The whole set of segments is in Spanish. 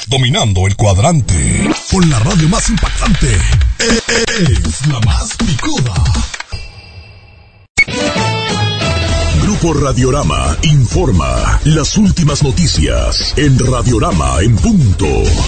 dominando el cuadrante. Con la radio más impactante. Es la más picuda. Grupo Radiorama informa las últimas noticias en Radiorama en punto.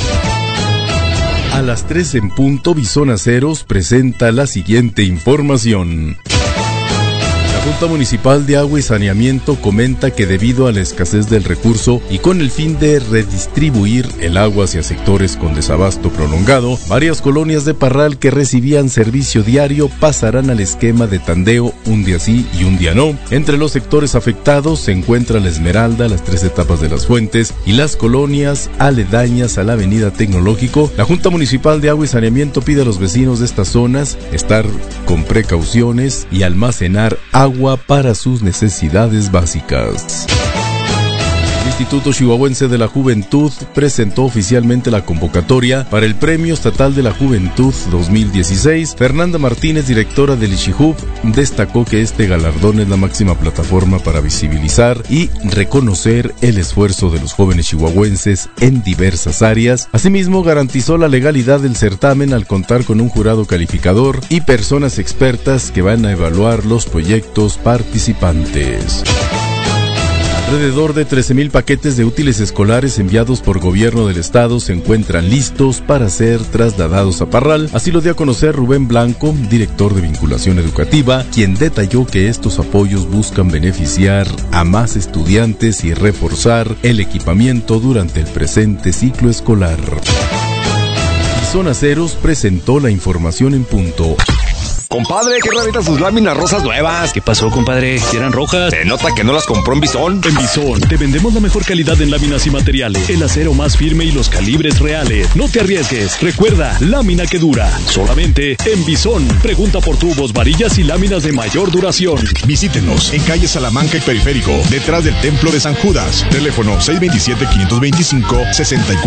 A las 3 en punto, Bison Aceros presenta la siguiente información. La Junta Municipal de Agua y Saneamiento comenta que debido a la escasez del recurso y con el fin de redistribuir el agua hacia sectores con desabasto prolongado, varias colonias de Parral que recibían servicio diario pasarán al esquema de tandeo un día sí y un día no. Entre los sectores afectados se encuentra La Esmeralda, las 3 etapas de las Fuentes y las colonias aledañas a la Avenida Tecnológico. La Junta Municipal de Agua y Saneamiento pide a los vecinos de estas zonas estar con precauciones y almacenar agua para sus necesidades básicas. El Instituto Chihuahuense de la Juventud presentó oficialmente la convocatoria para el Premio Estatal de la Juventud 2016. Fernanda Martínez, directora del ICHIJUV, destacó que este galardón es la máxima plataforma para visibilizar y reconocer el esfuerzo de los jóvenes chihuahuenses en diversas áreas. Asimismo, garantizó la legalidad del certamen al contar con un jurado calificador y personas expertas que van a evaluar los proyectos participantes. Alrededor de 13,000 paquetes de útiles escolares enviados por gobierno del estado se encuentran listos para ser trasladados a Parral. Así lo dio a conocer Rubén Blanco, director de vinculación educativa, quien detalló que estos apoyos buscan beneficiar a más estudiantes y reforzar el equipamiento durante el presente ciclo escolar. Bison Aceros presentó la información en punto. Compadre, qué raritas sus láminas rosas nuevas. ¿Qué pasó, compadre? ¿Si eran rojas? Se nota que no las compró en Bison. En Bison te vendemos la mejor calidad en láminas y materiales, el acero más firme y los calibres reales. No te arriesgues. Recuerda, lámina que dura. Solamente en Bison. Pregunta por tubos, varillas y láminas de mayor duración. Visítenos en calle Salamanca y Periférico, detrás del Templo de San Judas. Teléfono 627-525-64.